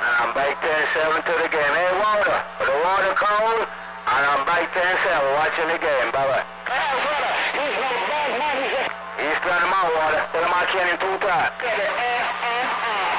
and I'm back 10-7 to the game. Hey, Walter, for the water cold, and I'm back 10-7 watching the game. Bye-bye. Hey, brother, he's one of the bad man. He's turning him out, Walter. Tell him I can't in 2 times.